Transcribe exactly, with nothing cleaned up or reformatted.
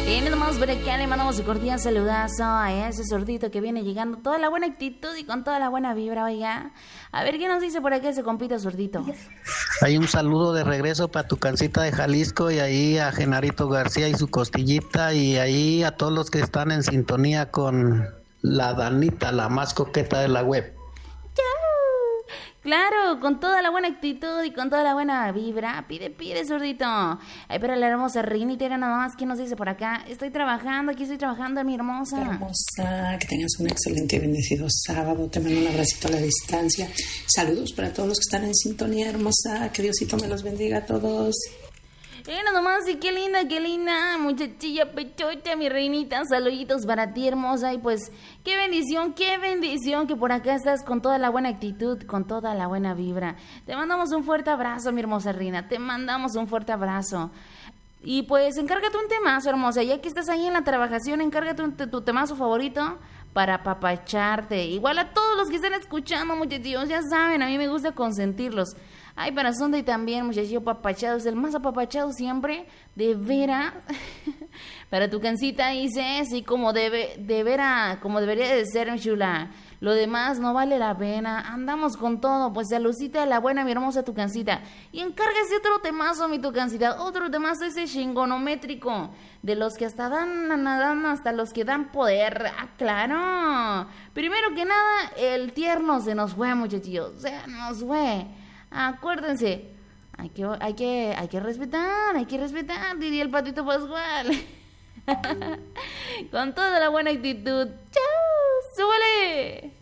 Y nomás por acá le mandamos un cordial saludazo a ese sordito que viene llegando. Toda la buena actitud y con toda la buena vibra, oiga. A ver, ¿qué nos dice por acá ese compita sordito? Hay un saludo de regreso para tu cancita de Jalisco y ahí a Genarito García y su costillita y ahí a todos los que están en sintonía con la Danita, la más coqueta de la web. Claro, con toda la buena actitud y con toda la buena vibra. Pide, pide, sordito. Ay, pero la hermosa Reinita era nada más. ¿Qué nos dice por acá? Estoy trabajando, aquí estoy trabajando, mi hermosa. Hermosa, que tengas un excelente y bendecido sábado. Te mando un abracito a la distancia. Saludos para todos los que están en sintonía, hermosa. Que Diosito me los bendiga a todos. Eh, nada más, y qué linda, qué linda, muchachilla pechocha, mi reinita, saluditos para ti, hermosa, y pues, qué bendición, qué bendición que por acá estás con toda la buena actitud, con toda la buena vibra. Te mandamos un fuerte abrazo, mi hermosa reina, te mandamos un fuerte abrazo. Y pues, encárgate un temazo, hermosa, ya que estás ahí en la trabajación, encárgate un, tu temazo favorito para apapacharte. Igual a todos los que están escuchando, muchachos, ya saben, a mí me gusta consentirlos. Ay, para Sunday también, muchachillo papachado, es el más apapachado siempre, de vera. Para tu cancita dice, sí, como debe, de vera, como debería de ser, mi chula. Lo demás no vale la pena, andamos con todo, pues saludcita de la buena, mi hermosa tu cancita. Y encárgase otro temazo, mi tu cancita, otro temazo ese chingonométrico, de los que hasta dan, dan, hasta los que dan poder, ah, claro. Primero que nada, el tierno se nos fue, muchachillos, se nos fue. Acuérdense, hay que, hay que, hay que respetar, hay que respetar, diría el Patito Pascual. Con toda la buena actitud. ¡Chao! ¡Súbale!